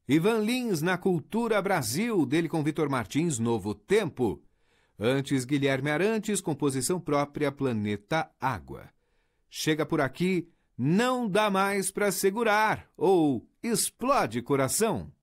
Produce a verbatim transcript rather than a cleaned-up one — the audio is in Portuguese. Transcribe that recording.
Ivan Lins na Cultura Brasil, dele com Vitor Martins, Novo Tempo. Antes, Guilherme Arantes, composição própria, Planeta Água. Chega por aqui, Não Dá Mais Pra Segurar, ou Explode Coração.